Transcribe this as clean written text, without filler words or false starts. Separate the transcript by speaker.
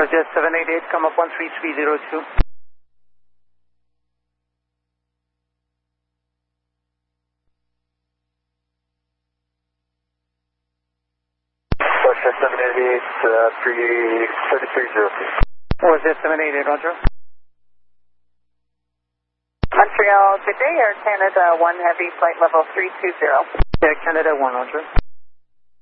Speaker 1: Roger, 788, come up 13302.
Speaker 2: Roger, 788, 3302.
Speaker 1: Roger, 788, Roger.
Speaker 3: Montreal, good day, Air Canada 1 Heavy, flight level 320.
Speaker 1: Air Canada 1, Roger.